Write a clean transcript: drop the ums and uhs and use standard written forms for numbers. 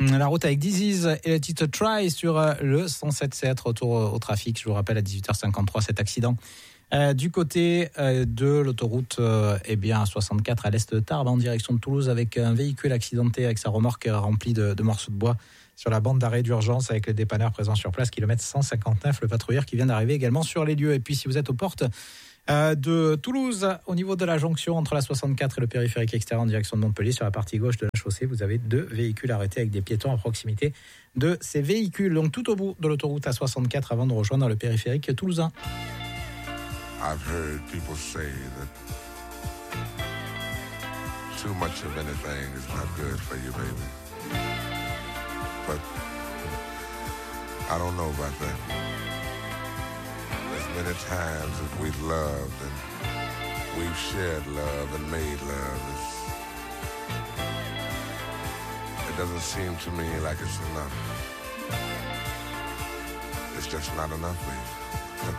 La route avec Disease et le titre Try sur le 107.7. Retour au trafic. Je vous rappelle à 18h53 cet accident. Du côté de l'autoroute A64 à l'est de Tarbes en direction de Toulouse avec un véhicule accidenté avec sa remorque remplie de morceaux de bois sur la bande d'arrêt d'urgence avec le dépanneur présent sur place, kilomètre 159, le patrouilleur qui vient d'arriver également sur les lieux. Et puis si vous êtes aux portes de Toulouse, au niveau de la jonction entre la 64 et le périphérique extérieur en direction de Montpellier, sur la partie gauche de la chaussée, vous avez 2 véhicules arrêtés avec des piétons à proximité de ces véhicules. Donc tout au bout de l'autoroute A64 avant de rejoindre le périphérique toulousain. I've heard people say that too much of anything is not good for you, baby. But I don't know about that. As many times as we've loved and we've shared love and made love, it doesn't seem to me like it's enough. It's just not enough, baby.